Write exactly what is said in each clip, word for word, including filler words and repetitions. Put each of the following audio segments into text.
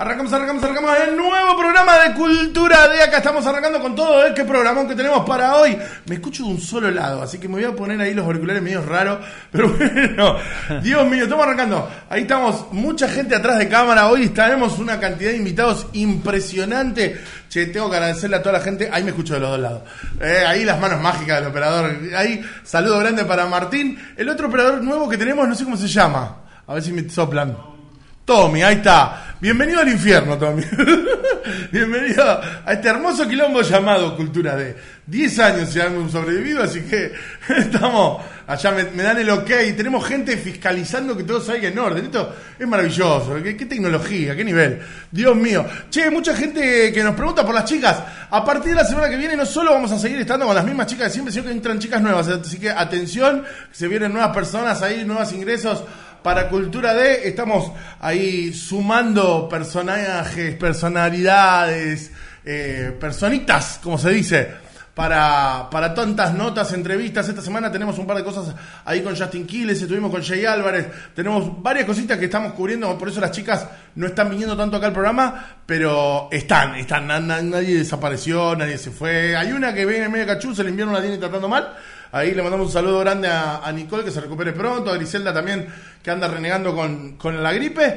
Arrancamos, arrancamos, arrancamos el nuevo programa de Cultura D. Acá estamos arrancando con todo, ¿eh? Qué programón que tenemos para hoy. Me escucho de un solo lado, así que me voy a poner ahí los auriculares medio raros. Pero bueno, Dios mío, estamos arrancando. Ahí estamos, mucha gente atrás de cámara. Hoy tenemos una cantidad de invitados impresionante. Che, tengo que agradecerle a toda la gente. Ahí me escucho de los dos lados. Eh, ahí las manos mágicas del operador. Ahí, saludo grande para Martín. El otro operador nuevo que tenemos, no sé cómo se llama. A ver si me soplan. Tommy, ahí está. Bienvenido al infierno, Tommy. Bienvenido a este hermoso quilombo llamado Cultura D. Diez años ya hemos sobrevivido, así que estamos allá, me, me dan el ok. Tenemos gente fiscalizando que todo salga en orden. Esto es maravilloso. ¿Qué, qué tecnología? ¿Qué nivel? Dios mío. Che, mucha gente que nos pregunta por las chicas. A partir de la semana que viene no solo vamos a seguir estando con las mismas chicas de siempre, sino que entran chicas nuevas. Así que atención, se vienen nuevas personas ahí, nuevos ingresos. Para Cultura D estamos ahí sumando personajes, personalidades, eh, personitas, como se dice, para, para tantas notas, entrevistas. Esta semana tenemos un par de cosas ahí con Justin Quiles, estuvimos con Jay Álvarez, tenemos varias cositas que estamos cubriendo, por eso las chicas no están viniendo tanto acá al programa, pero están, están, nadie desapareció, nadie se fue. Hay una que viene medio cachuza, el invierno la tiene tratando mal. Ahí le mandamos un saludo grande a, a Nicole, que se recupere pronto, a Griselda también, que anda renegando con, con la gripe.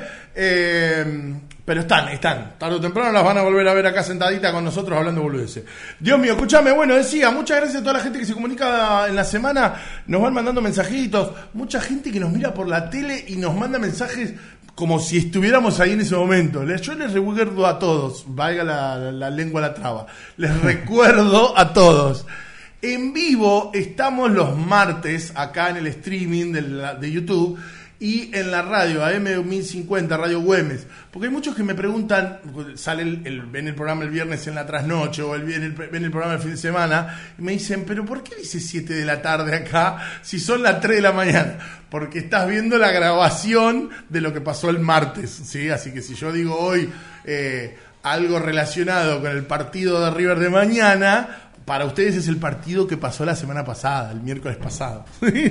Eh, pero están, están. Tarde o temprano las van a volver a ver acá sentaditas con nosotros hablando boludeces. Dios mío, escúchame, bueno, decía, muchas gracias a toda la gente que se comunica en la semana, nos van mandando mensajitos, mucha gente que nos mira por la tele y nos manda mensajes como si estuviéramos ahí en ese momento. Yo les recuerdo a todos, valga la, la, la lengua a la traba, les recuerdo a todos. En vivo estamos los martes acá en el streaming de, la, de YouTube y en la radio A M mil cincuenta, Radio Güemes. Porque hay muchos que me preguntan, sale el, el, ven el programa el viernes en la trasnoche o el, ven, el, ven el programa el fin de semana y me dicen, pero ¿por qué dice siete de la tarde acá si son las tres de la mañana? Porque estás viendo la grabación de lo que pasó el martes, ¿sí? Así que si yo digo hoy eh, algo relacionado con el partido de River de mañana, para ustedes es el partido que pasó la semana pasada, el miércoles pasado.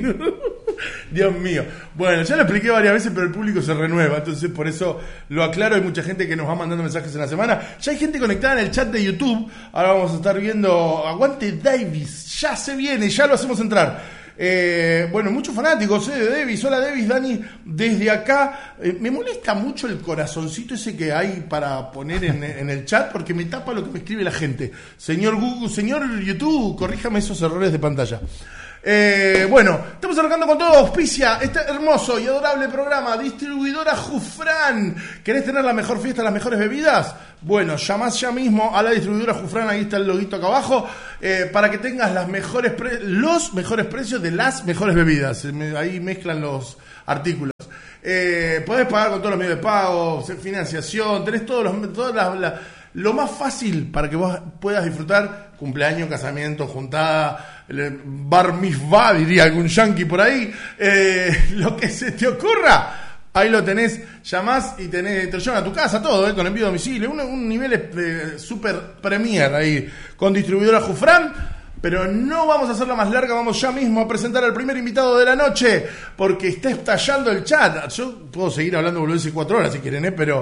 Dios mío. Bueno, ya lo expliqué varias veces, pero el público se renueva, entonces por eso lo aclaro. Hay mucha gente que nos va mandando mensajes en la semana. Ya hay gente conectada en el chat de YouTube. Ahora vamos a estar viendo Aguante Davis. Ya se viene, ya lo hacemos entrar. Eh, bueno, muchos fanáticos eh, de Davis. Hola Davis, Dani, desde acá. Eh, me molesta mucho el corazoncito ese que hay para poner en, en el chat, porque me tapa lo que me escribe la gente. Señor Google, señor YouTube, corríjame esos errores de pantalla. Eh, bueno, estamos arrancando con todo. Auspicia este hermoso y adorable programa. Distribuidora Jufrán. ¿Querés tener la mejor fiesta, las mejores bebidas? Bueno, llamás ya mismo a la distribuidora Jufrán. Ahí está el loguito acá abajo, eh, para que tengas las mejores pre- los mejores precios de las mejores bebidas. Ahí mezclan los artículos. Eh, podés pagar con todos los medios de pago, financiación, tenés todos los, todas las, la, lo más fácil para que vos puedas disfrutar cumpleaños, casamiento, juntada, bar mitzvah, diría algún yankee por ahí, eh, lo que se te ocurra. Ahí lo tenés, llamás y tenés, te lo llevan a tu casa, todo, eh, con envío a domicilio, un, un nivel eh, super premier ahí, con distribuidora Jufrán. Pero no vamos a hacerla más larga, vamos ya mismo a presentar al primer invitado de la noche, porque está estallando el chat. Yo puedo seguir hablando boludeces cuatro horas si quieren, ¿eh? Pero